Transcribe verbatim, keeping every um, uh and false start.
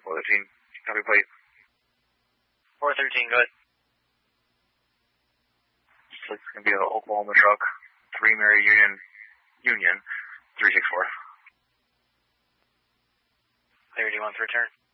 four thirteen, copy plate. four thirteen, good. So it's going to be an Oklahoma truck, three Mary Union, Union, three six four. Clear, do you want to return?